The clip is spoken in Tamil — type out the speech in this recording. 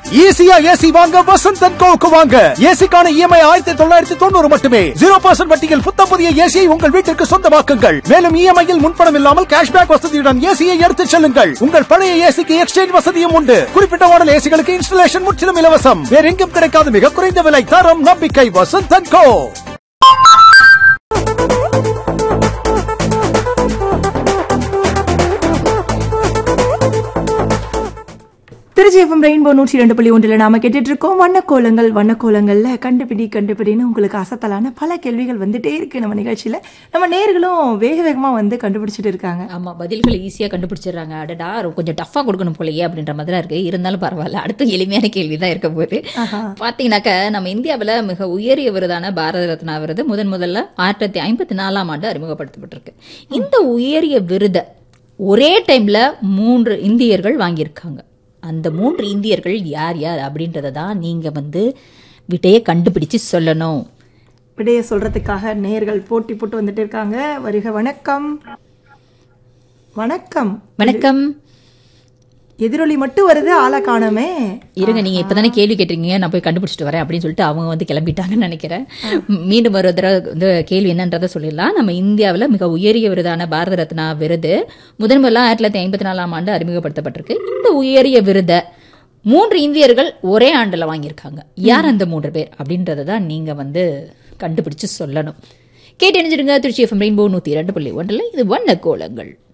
ஈஸியா ஏசி வாங்க வசந்த் அண்ட் கோவுக்கு வாங்க. ஏசிக்கான இஎம்ஐ 1990 மட்டுமே. 0% வட்டியில் புத்தம் புதிய ஏசியை உங்கள் வீட்டிற்கு சொந்தமாக்குங்கள். மேலும் இஎம்ஐயில் முன்பணம் இல்லாமல் கேஷ்பேக் வசதியுடன் ஏசியை எடுத்துச் செல்லுங்கள். உங்கள் பழைய ஏசிக்கு எக்ஸ்சேஞ்ச் வசதியும் உண்டு. குறிப்பிட்ட மாடல் ஏசிகளுக்கு இன்ஸ்டாலேஷன் முற்றிலும் இலவசம். வேற எங்கும் கிடைக்காத மிக குறைந்த விலை, தரம், நம்பிக்கை. Vasanth and go. Trichy FM rainbow 102.1 நாம கேட்டுட்டு இருக்கோம். வண்ணக்கோலங்கள்ல கண்டுபிடின்னு உங்களுக்கு அசத்தலான பல கேள்விகள் வந்துட்டே இருக்கு நம்ம நிகழ்ச்சியில. நம்ம நேர்களும் வேகமா வந்து கண்டுபிடிச்சிட்டு இருக்காங்க. ஆமா, பதில்களை ஈஸியா கண்டுபிடிச்சிடுறாங்க. அடடா, கொஞ்சம் டஃபா கொடுக்கணும் போலயே அப்படின்ற மாதிரி இருக்கு. இருந்தாலும் பரவாயில்ல, அடுத்த எளிமையான கேள்வி தான் இருக்க போகுது. பாத்தீங்கன்னாக்க, நம்ம இந்தியாவில் மிக உயரிய விருதான பாரத ரத்னா விருது முதல்ல 1954 அறிமுகப்படுத்தப்பட்டிருக்கு. இந்த உயரிய விருதை ஒரே டைம்ல 3 இந்தியர்கள் வாங்கியிருக்காங்க. அந்த 3 இந்தியர்கள் யார் யார் அப்படின்றத தான் நீங்க வந்து விடையை கண்டுபிடிச்சு சொல்லணும். விடையை சொல்றதுக்காக நேர்கள் போட்டி போட்டு வந்துட்டு இருக்காங்க. வருக. வணக்கம். வணக்கம். வணக்கம். எதிரொலி மட்டும் வருது, ஆளை காணோமே. இருங்க, நீங்க இப்பதானே கேள்வி கேட்டிருக்கீங்க, நான் போய் கண்டுபிடிச்சிட்டு வரேன் அப்படின்னு சொல்லிட்டு அவங்க வந்து கிளம்பிட்டாங்கன்னு நினைக்கிறேன். மீண்டும் ஒரு தடவை வந்து கேள்வி என்னன்றதை சொல்லிடலாம். நம்ம இந்தியாவில் மிக உயரிய விருதான பாரத ரத்னா விருது முதல்ல 1954 அறிமுகப்படுத்தப்பட்டிருக்கு. இந்த உயரிய விருதை 3 இந்தியர்கள் ஒரே ஆண்டுல வாங்கியிருக்காங்க. யார் அந்த 3 பேர் அப்படின்றத தான் நீங்க வந்து கண்டுபிடிச்சு சொல்லணும். கேட்டு இணைஞ்சிடுங்க. Trichy FM rainbow 102.1. இது வண்ணக்கோலங்கள்.